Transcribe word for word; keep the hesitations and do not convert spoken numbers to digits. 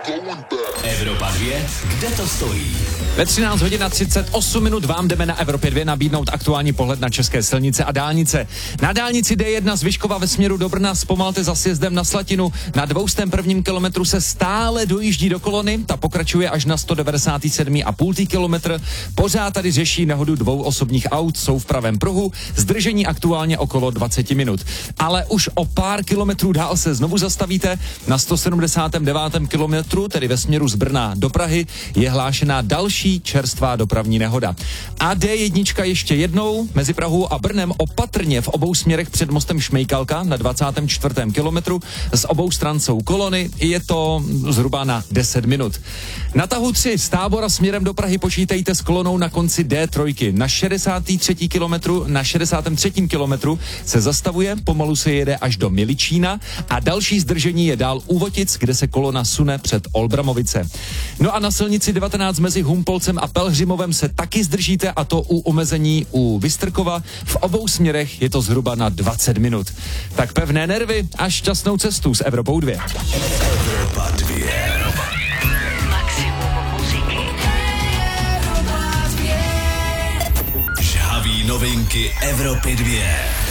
Evropa dvě, kde to stojí? Ve třináct hodin a třicet osm minut vám jdeme na Evropě dvě nabídnout aktuální pohled na české silnice a dálnice. Na dálnici D jedna z Vyškova ve směru do Brna zpomalte za sjezdem na Slatinu. Na dvoustém prvním kilometru se stále dojíždí do kolony, ta pokračuje až na sto devadesát sedm a půl kilometr. Pořád tady řeší nehodu dvou osobních aut, jsou v pravém pruhu, zdržení aktuálně okolo dvacet minut. Ale už o pár kilometrů dál se znovu zastavíte. Na sto sedmdesátém devátém kilometru, tedy ve směru z Brna do Prahy, je hlášená další čerstvá dopravní nehoda. A D jedna ještě jednou, mezi Prahou a Brnem opatrně v obou směrech před mostem Šmejkalka na dvacátém čtvrtém kilometru. Z obou stran jsou kolony, je to zhruba na deset minut. Na tahu tři z Tábora směrem do Prahy počítejte s kolonou na konci D tři. Na šedesátém třetím kilometru, na šedesátém třetím kilometru se zastavuje, pomalu se jede až do Miličína a další zdržení je dál u Votic, kde se kolona sune před Olbramovice. No a na silnici devatenáct mezi Humpolcem a Pelhřimovem se taky zdržíte, a to u omezení u Vystrkova. V obou směrech je to zhruba na dvacet minut. Tak pevné nervy a šťastnou cestu s Evropou dvě. Evropa dvě. Maximum muziky. Žhavý novinky Evropy dvě.